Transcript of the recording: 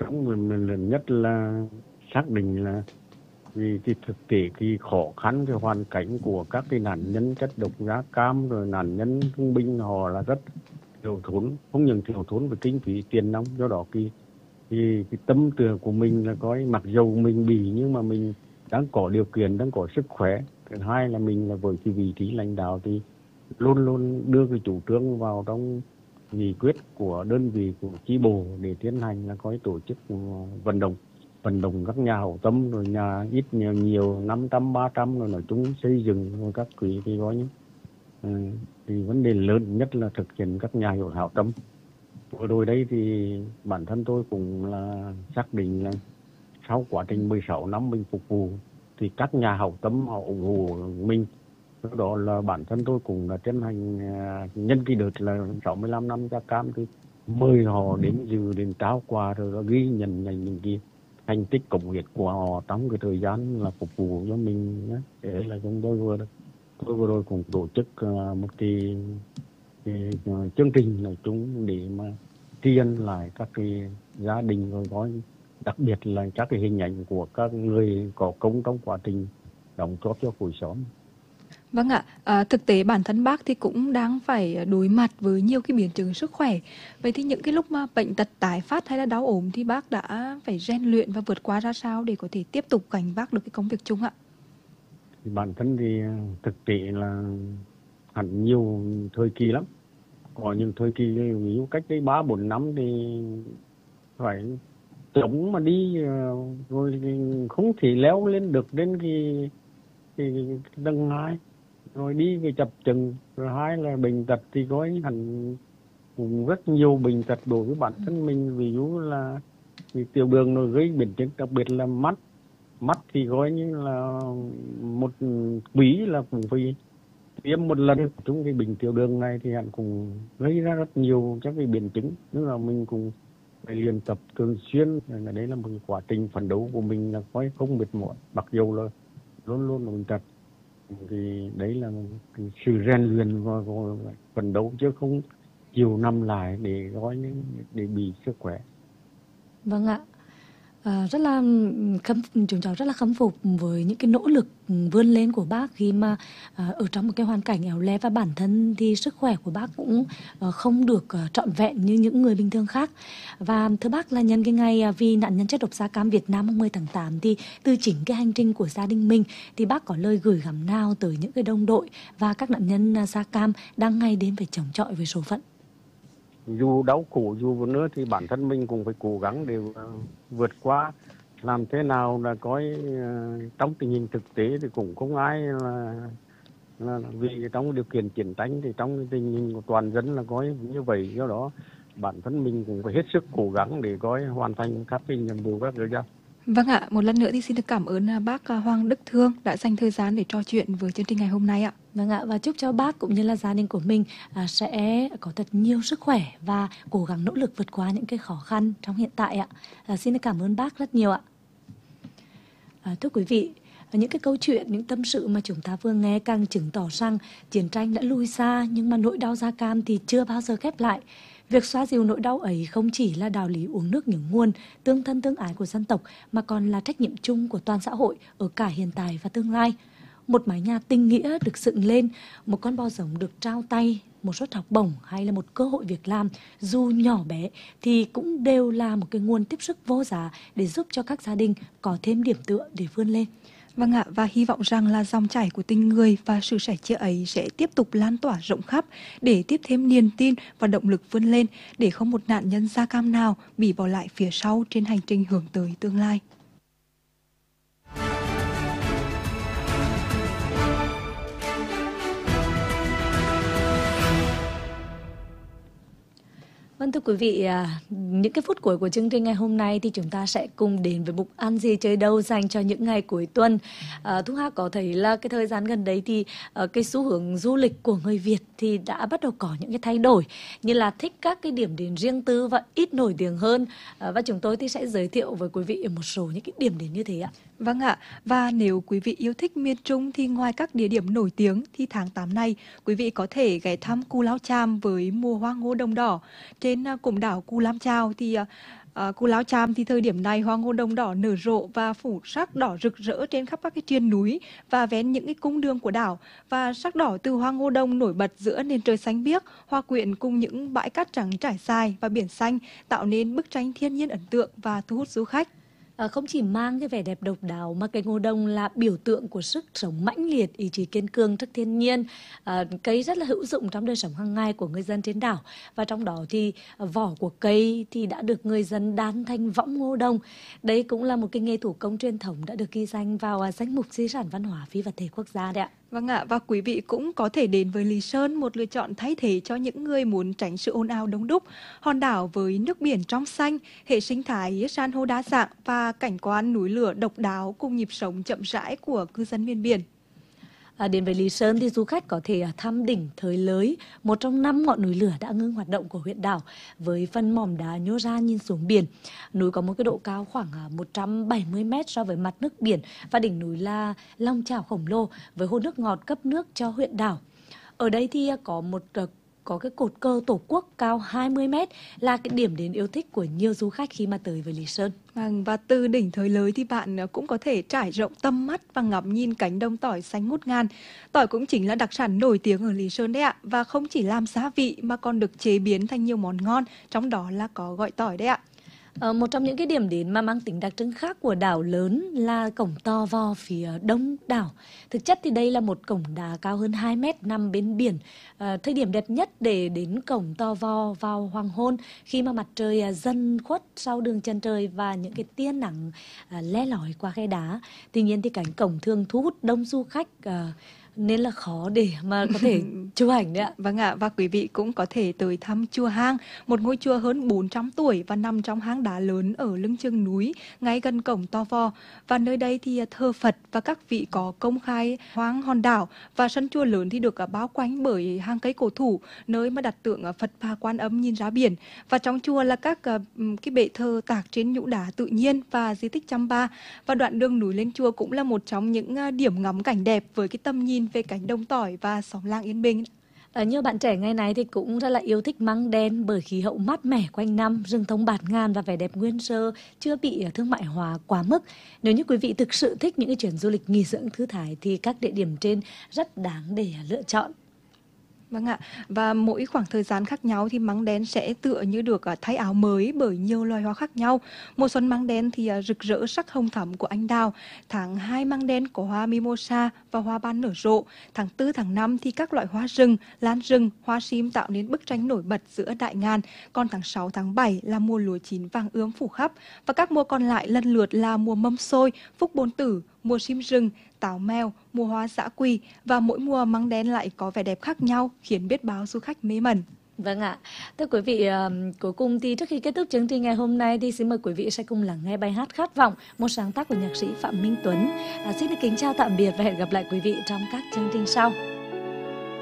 sống mình lớn nhất là xác định là vì cái thực tế cái khó khăn cái hoàn cảnh của các cái nạn nhân chất độc da cam rồi nạn nhân thương binh họ là rất thiếu thốn, không những thiếu thốn về kinh phí tiền nong. Do đó cái tâm tưởng của mình là coi mặc dầu mình bị nhưng mà mình đang có điều kiện, đang có sức khỏe. Thứ hai là mình là với cái vị trí lãnh đạo thì luôn luôn đưa cái chủ trương vào trong nghị quyết của đơn vị, của chi bộ để tiến hành là có tổ chức vận động các nhà hảo tâm, rồi nhà ít nhiều nhiều 500 300 rồi nói chung xây dựng rồi các quỹ thì có những thì vấn đề lớn nhất là thực hiện các nhà hảo tâm. Vừa rồi đây thì bản thân tôi cũng là xác định là sau quá trình 16 năm mình phục vụ thì các nhà hảo tâm họ ủng hộ mình. Do đó là bản thân tôi cũng là tiến hành nhân cái đợt là 65 năm da cam thì mời họ đến dự, đến trao quà rồi đó ghi nhận những cái thành tích cống hiến của họ trong cái thời gian là phục vụ cho mình nhé. Thế là chúng tôi vừa rồi cũng tổ chức một cái chương trình nói chung để mà tri ân lại các cái gia đình, rồi có đặc biệt là các cái hình ảnh của các người có công trong quá trình đóng góp cho khối xóm. Vâng ạ, thực tế bản thân bác thì cũng đang phải đối mặt với nhiều cái biến chứng sức khỏe. Vậy thì những cái lúc mà bệnh tật tái phát hay là đau ốm thì bác đã phải rèn luyện và vượt qua ra sao để có thể tiếp tục gánh vác được cái công việc chung ạ? Thì bản thân thì thực tế là hẳn nhiều thời kỳ lắm. Có những thời kỳ ví dụ cách đây 3 4 năm thì phải chống mà đi rồi thì không thể leo lên được đến cái tầng 2, rồi đi về chập chừng. Rồi hai là bệnh tật thì có hẳn cũng rất nhiều bệnh tật đối với bản thân mình, ví dụ là thì tiểu đường rồi gây biến chứng, đặc biệt là mắt thì coi như là một quý là cũng phải tiêm một lần. Trong cái bệnh tiểu đường này thì hẳn cũng gây ra rất nhiều các cái biến chứng, nhưng mà mình cũng phải luyện tập thường xuyên. Đấy là một quá trình phấn đấu của mình là coi không mệt mỏi, mặc dù là luôn luôn là bệnh tật. Thì đấy là cái sự rèn luyện và phấn đấu chứ không chịu nằm lại để gói để bị sức khỏe. Vâng ạ. Rất là chúng cháu rất là khâm phục với những cái nỗ lực vươn lên của bác khi mà ở trong một cái hoàn cảnh éo le, và bản thân thì sức khỏe của bác cũng không được trọn vẹn như những người bình thường khác. Và thưa bác, là nhân cái ngày vì nạn nhân chất độc da cam Việt Nam 10 tháng 8 thì từ chính cái hành trình của gia đình mình thì bác có lời gửi gắm nào tới những cái đồng đội và các nạn nhân da cam đang ngày đêm phải chống chọi với số phận? Dù đau khổ dù nữa thì bản thân mình cũng phải cố gắng để vượt qua. Làm thế nào là có trong tình hình thực tế thì cũng không ai là vì trong điều kiện chiến tranh thì trong tình hình của toàn dân là có như vậy. Do đó bản thân mình cũng phải hết sức cố gắng để có hoàn thành các cái nhiệm vụ các người dân. Vâng ạ, một lần nữa thì xin được cảm ơn bác Hoàng Đức Thương đã dành thời gian để trò chuyện với chương trình ngày hôm nay ạ. Vâng ạ, và chúc cho bác cũng như là gia đình của mình sẽ có thật nhiều sức khỏe và cố gắng nỗ lực vượt qua những cái khó khăn trong hiện tại ạ. Xin được cảm ơn bác rất nhiều ạ. Thưa quý vị, những cái câu chuyện, những tâm sự mà chúng ta vừa nghe càng chứng tỏ rằng chiến tranh đã lùi xa, nhưng mà nỗi đau da cam thì chưa bao giờ khép lại. Việc xoa dịu nỗi đau ấy không chỉ là đạo lý uống nước nhớ nguồn, tương thân tương ái của dân tộc, mà còn là trách nhiệm chung của toàn xã hội ở cả hiện tại và tương lai. Một mái nhà tình nghĩa được dựng lên, một con bò giống được trao tay, một suất học bổng hay là một cơ hội việc làm dù nhỏ bé thì cũng đều là một cái nguồn tiếp sức vô giá để giúp cho các gia đình có thêm điểm tựa để vươn lên. Vâng ạ, và hy vọng rằng là dòng chảy của tình người và sự sẻ chia ấy sẽ tiếp tục lan tỏa rộng khắp để tiếp thêm niềm tin và động lực vươn lên, để không một nạn nhân da cam nào bị bỏ lại phía sau trên hành trình hướng tới tương lai. Vâng, thưa quý vị, những cái phút cuối của chương trình ngày hôm nay thì chúng ta sẽ cùng đến với mục Ăn gì chơi đâu dành cho những ngày cuối tuần. Thu Hà có thấy là cái thời gian gần đây thì cái xu hướng du lịch của người Việt thì đã bắt đầu có những cái thay đổi, như là thích các cái điểm đến riêng tư và ít nổi tiếng hơn. Và chúng tôi thì sẽ giới thiệu với quý vị một số những cái điểm đến như thế ạ. Vâng ạ, và nếu quý vị yêu thích miền Trung thì ngoài các địa điểm nổi tiếng thì tháng 8 này quý vị có thể ghé thăm Cù Lao Chàm với mùa hoa ngô đồng đỏ. Trên cụm đảo Cù Lao Chàm thì Cù Lao Chàm thì thời điểm này hoa ngô đồng đỏ nở rộ và phủ sắc đỏ rực rỡ trên khắp các cái triền núi và ven những cái cung đường của đảo, và sắc đỏ từ hoa ngô đồng nổi bật giữa nền trời xanh biếc, hòa quyện cùng những bãi cát trắng trải dài và biển xanh, tạo nên bức tranh thiên nhiên ấn tượng và thu hút du khách. Không chỉ mang cái vẻ đẹp độc đáo mà cây ngô đồng là biểu tượng của sức sống mãnh liệt, ý chí kiên cường trước thiên nhiên. Cây rất là hữu dụng trong đời sống hàng ngày của người dân trên đảo, và trong đó thì vỏ của cây thì đã được người dân đan thành võng ngô đồng. Đây cũng là một cái nghề thủ công truyền thống đã được ghi danh vào danh mục di sản văn hóa phi vật thể quốc gia đấy ạ. Vâng ạ, và quý vị cũng có thể đến với Lý Sơn, một lựa chọn thay thế cho những người muốn tránh sự ồn ào đông đúc. Hòn đảo với nước biển trong xanh, hệ sinh thái san hô đa dạng và cảnh quan núi lửa độc đáo cùng nhịp sống chậm rãi của cư dân miền biển. Đến với Lý Sơn thì du khách có thể thăm đỉnh Thới Lới, một trong 5 ngọn núi lửa đã ngưng hoạt động của huyện đảo, với phần mỏm đá nhô ra nhìn xuống biển. Núi có một cái độ cao khoảng 170 m so với mặt nước biển, và đỉnh núi là long chảo khổng lồ với hồ nước ngọt cấp nước cho huyện đảo. Ở đây thì có cái cột cờ Tổ quốc cao 20 m, là cái điểm đến yêu thích của nhiều du khách khi mà tới với Lý Sơn. Và từ đỉnh Thới Lới thì bạn cũng có thể trải rộng tầm mắt và ngắm nhìn cánh đồng tỏi xanh ngút ngàn. Tỏi cũng chính là đặc sản nổi tiếng ở Lý Sơn đấy ạ, và không chỉ làm gia vị mà còn được chế biến thành nhiều món ngon, trong đó là có gỏi tỏi đấy ạ. Một trong những cái điểm đến mà mang tính đặc trưng khác của đảo lớn là cổng To Vo phía đông đảo. Thực chất thì đây là một cổng đá cao hơn 2 mét nằm bên biển. Thời điểm đẹp nhất để đến cổng To Vo vào hoàng hôn, khi mà mặt trời dần khuất sau đường chân trời và những cái tia nắng le lói qua khe đá. Tuy nhiên thì cánh cổng thường thu hút đông du khách, nên là khó để mà có thể chụp ảnh đấy ạ. Vâng ạ, và quý vị cũng có thể tới thăm chùa Hang, một ngôi chùa hơn 400 tuổi và nằm trong hang đá lớn ở lưng chừng núi, ngay gần cổng To Vo. Và nơi đây thì thờ Phật và các vị có công khai hoang hòn đảo, và sân chùa lớn thì được bao quanh bởi hàng cây cổ thụ, nơi mà đặt tượng Phật và Quan Âm nhìn ra biển. Và trong chùa là các cái bệ thờ tạc trên nhũ đá tự nhiên và di tích Chăm Ba. Và đoạn đường núi lên chùa cũng là một trong những điểm ngắm cảnh đẹp với cái tầm nhìn về cánh đồng tỏi và xóm làng yên bình. Nhiều bạn trẻ ngày nay thì cũng rất là yêu thích Măng Đen bởi khí hậu mát mẻ quanh năm, rừng thông bạt ngàn và vẻ đẹp nguyên sơ chưa bị thương mại hóa quá mức. Nếu như quý vị thực sự thích những cái chuyến du lịch nghỉ dưỡng thư thái thì các địa điểm trên rất đáng để lựa chọn. Vâng ạ, và mỗi khoảng thời gian khác nhau thì măng đen sẽ tựa như được thay áo mới bởi nhiều loài hoa khác nhau. Mùa xuân măng đen thì rực rỡ sắc hồng thắm của anh đào. Tháng 2 măng đen có hoa mimosa và hoa ban nở rộ. Tháng 4, tháng 5 thì các loại hoa rừng, lan rừng, hoa sim tạo nên bức tranh nổi bật giữa đại ngàn. Còn tháng 6, tháng 7 là mùa lúa chín vàng ươm phủ khắp. Và các mùa còn lại lần lượt là mùa mâm xôi, phúc bôn tử, mùa sim rừng, táo mèo, mùa hoa dã quỳ, và mỗi mùa măng đen lại có vẻ đẹp khác nhau, khiến biết bao du khách mê mẩn. Vâng ạ. Thưa quý vị, cuối cùng thì trước khi kết thúc chương trình ngày hôm nay thì xin mời quý vị sẽ cùng lắng nghe bài hát Khát Vọng, một sáng tác của nhạc sĩ Phạm Minh Tuấn. Xin được kính chào tạm biệt và hẹn gặp lại quý vị trong các chương trình sau.